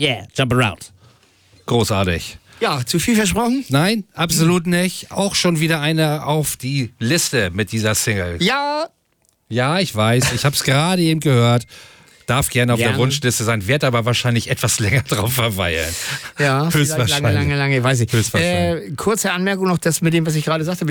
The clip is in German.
Yeah, jump around. Großartig. Ja, zu viel versprochen? Nein, absolut nicht. Auch schon wieder eine auf die Liste mit dieser Single. Ja. Ja, ich weiß. Ich habe es gerade eben gehört. Darf gerne auf der Gerne. Wunschliste sein, wird aber wahrscheinlich etwas länger drauf verweilen. Ja, Höchstwahrscheinlich. lange, weiß ich. Höchstwahrscheinlich. Kurze Anmerkung noch, das mit dem, was ich gerade sagte,